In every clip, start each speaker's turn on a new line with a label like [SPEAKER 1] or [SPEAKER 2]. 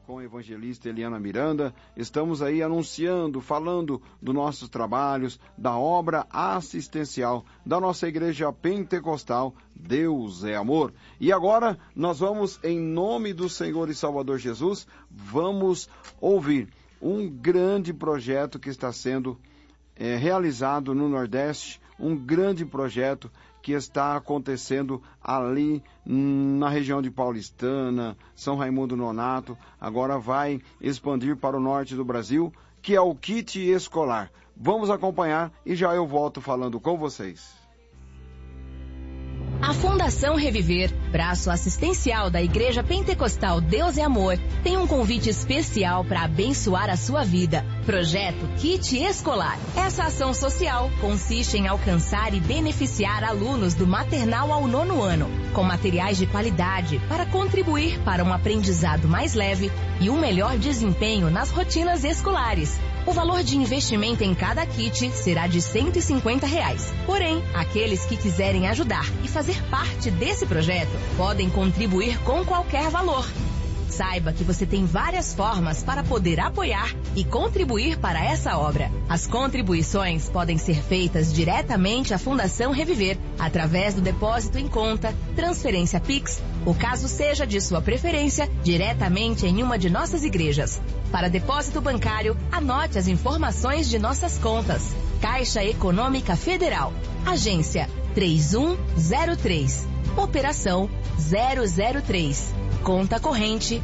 [SPEAKER 1] com a evangelista Eliana Miranda. Estamos aí anunciando, falando dos nossos trabalhos, da obra assistencial da nossa igreja pentecostal, Deus é Amor. E agora nós vamos, em nome do Senhor e Salvador Jesus, vamos ouvir um grande projeto que está sendo realizado no Nordeste, um grande projeto que está acontecendo ali na região de Paulistana, São Raimundo Nonato, agora vai expandir para o norte do Brasil, que é o kit escolar. Vamos acompanhar e já eu volto falando com vocês.
[SPEAKER 2] A Fundação Reviver, braço assistencial da Igreja Pentecostal Deus é Amor, tem um convite especial para abençoar a sua vida. Projeto Kit Escolar. Essa ação social consiste em alcançar e beneficiar alunos do maternal ao 9º ano, com materiais de qualidade para contribuir para um aprendizado mais leve e um melhor desempenho nas rotinas escolares. O valor de investimento em cada kit será de R$ 150. Porém, aqueles que quiserem ajudar e fazer parte desse projeto podem contribuir com qualquer valor. Saiba que você tem várias formas para poder apoiar e contribuir para essa obra. As contribuições podem ser feitas diretamente à Fundação Reviver, através do depósito em conta, transferência Pix, ou caso seja de sua preferência, diretamente em uma de nossas igrejas. Para depósito bancário, anote as informações de nossas contas. Caixa Econômica Federal, Agência 3103, Operação 003, Conta corrente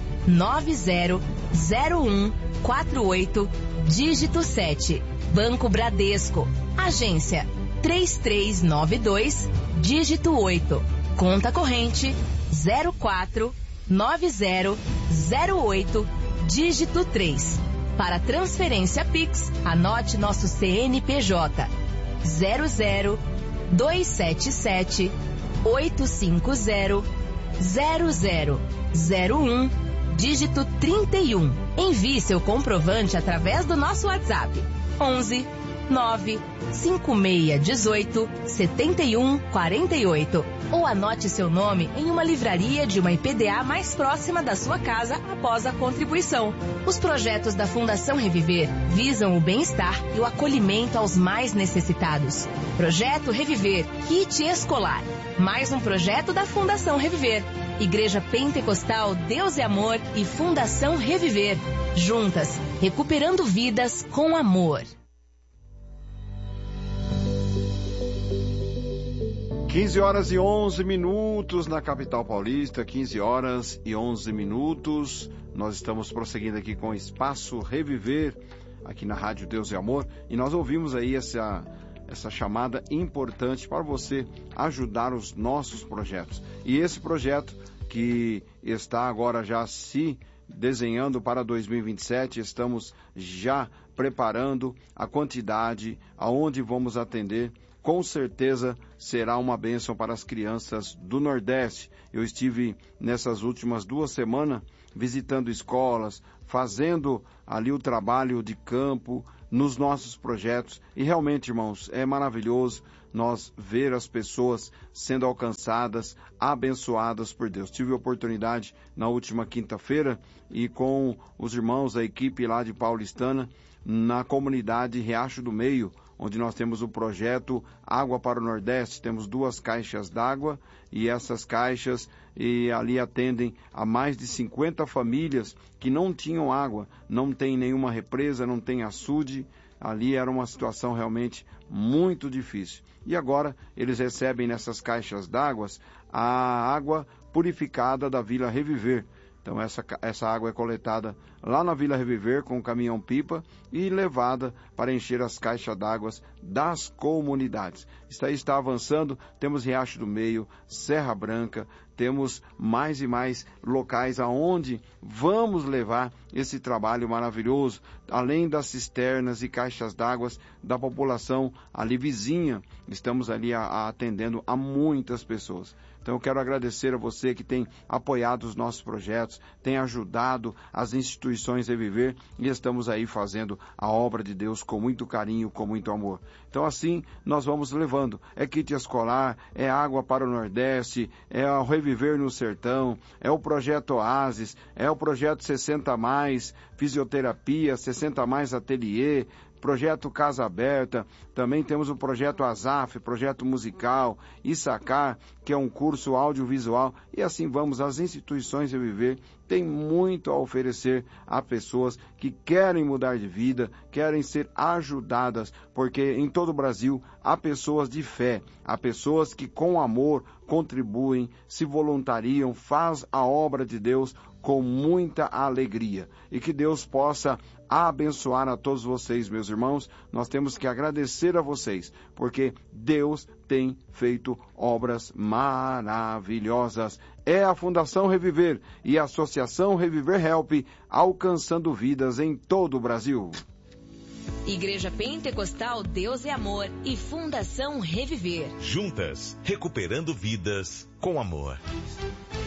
[SPEAKER 2] 900148, dígito 7, Banco Bradesco, Agência 3392, dígito 8, Conta corrente 049008, dígito 3. Para transferência Pix, anote nosso CNPJ 00277 850 0001, dígito 31. Envie seu comprovante através do nosso WhatsApp 11 95618 7148, ou anote seu nome em uma livraria de uma IPDA mais próxima da sua casa após a contribuição. Os projetos da Fundação Reviver visam o bem-estar e o acolhimento aos mais necessitados. Projeto Reviver, Kit Escolar, mais um projeto da Fundação Reviver. Igreja Pentecostal Deus é Amor e Fundação Reviver, juntas, recuperando vidas com amor.
[SPEAKER 1] 15 horas e 11 minutos na capital paulista, 15 horas e 11 minutos. Nós estamos prosseguindo aqui com o Espaço Reviver, aqui na Rádio Deus e Amor, e nós ouvimos aí essa chamada importante para você ajudar os nossos projetos. E esse projeto que está agora já se desenhando para 2027, estamos já preparando a quantidade, aonde vamos atender. Com certeza será uma bênção para as crianças do Nordeste. Eu estive nessas últimas 2 semanas visitando escolas, fazendo ali o trabalho de campo nos nossos projetos. E realmente, irmãos, é maravilhoso nós ver as pessoas sendo alcançadas, abençoadas por Deus. Tive a oportunidade na última quinta-feira e com os irmãos, a equipe lá de Paulistana, na comunidade Riacho do Meio, onde nós temos o projeto Água para o Nordeste. Temos 2 caixas d'água e essas caixas ali atendem a mais de 50 famílias que não tinham água, não tem nenhuma represa, não tem açude. Ali era uma situação realmente muito difícil. E agora eles recebem nessas caixas d'água a água purificada da Vila Reviver. Então essa água é coletada lá na Vila Reviver com um caminhão-pipa e levada para encher as caixas d'água das comunidades. Isso aí está avançando, temos Riacho do Meio, Serra Branca, temos mais e mais locais aonde vamos levar esse trabalho maravilhoso, além das cisternas e caixas d'água da população ali vizinha. Estamos ali atendendo a muitas pessoas. Então eu quero agradecer a você que tem apoiado os nossos projetos, tem ajudado as instituições a viver, e estamos aí fazendo a obra de Deus com muito carinho, com muito amor. Então assim nós vamos levando, é kit escolar, é água para o Nordeste, é o Reviver Reviver no Sertão, é o projeto Oasis, é o projeto 60+, fisioterapia, 60+ ateliê, projeto Casa Aberta, também temos o projeto Azaf, projeto musical, Issacar, que é um curso audiovisual, e assim vamos. As instituições Reviver têm muito a oferecer a pessoas que querem mudar de vida, querem ser ajudadas, porque em todo o Brasil há pessoas de fé, há pessoas que com amor contribuem, se voluntariam, faz a obra de Deus com muita alegria. E que Deus possa abençoar a todos vocês, meus irmãos. Nós temos que agradecer a vocês, porque Deus tem feito obras maravilhosas. É a Fundação Reviver e a Associação Reviver Help alcançando vidas em todo o Brasil.
[SPEAKER 2] Igreja Pentecostal Deus é Amor e Fundação Reviver.
[SPEAKER 3] Juntas, recuperando vidas com amor.